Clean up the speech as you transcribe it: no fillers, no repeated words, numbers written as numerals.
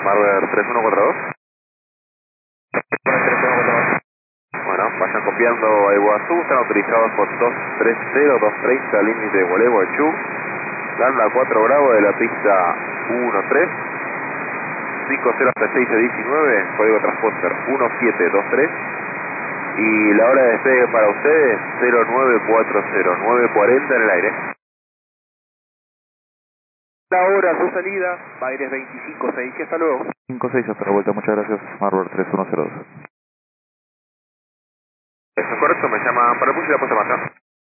Marver 3142. Bueno, vayan copiando a Iguazú, están autorizados por 230, 230, límite de Gualeguaychú. Landa 4 Bravo de la pista 13. 503619, código transporter 1723. Y la hora de despegue para ustedes 0940, 940 en el aire. La hora, su salida, Baires 256, hasta luego. 56 hasta la vuelta, muchas gracias. Marver 3102. Eso es correcto, me llaman para el bus y la puesta en marcha.